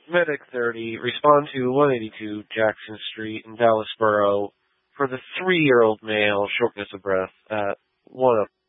Medic 30, respond to 182 Jackson Street in Dallas Borough for the 3-year-old male, shortness of breath at 1